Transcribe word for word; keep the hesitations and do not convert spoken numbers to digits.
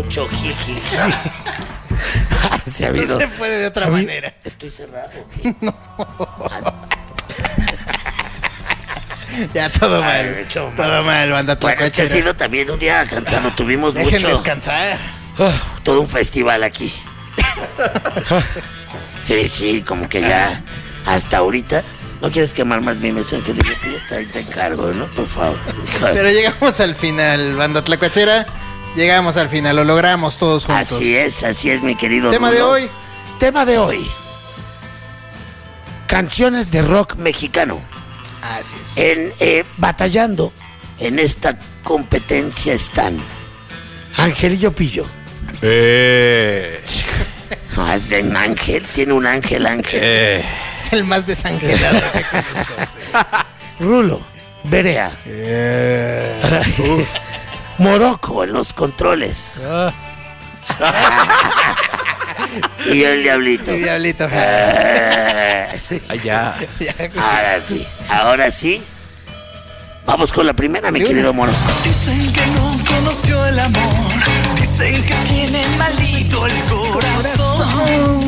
mucho jiji. No se puede de otra manera. Estoy cerrado. No. Ya todo mal. Ay, todo mal, mal banda Bueno, es que ha sido también un día cansado. Tuvimos Dejen mucho. descansar. Uh, todo un festival aquí. Sí, sí, como que ya hasta ahorita. ¿No quieres quemar más mi mesa, Angelillo? Te, te encargo, ¿no? Por favor. Pero llegamos al final, banda tlacuachera. Llegamos al final, lo logramos todos juntos. Así es, así es, mi querido. Tema Rulo. de hoy. Tema de hoy. Canciones de rock mexicano. Así es. En, eh, batallando en esta competencia están Angelillo Pillo. Eh. No, es de un ángel, tiene un ángel, ángel. Eh. Es el más desangelado que conozco. Rulo, Berea. Eh. Morocco en los controles. Ah. Y el Diablito. El Diablito. Eh. Allá. Ahora sí, ahora sí. Vamos con la primera, mi querido Moro. Dicen que no conoció el amor, dicen que tiene maldito el corazón.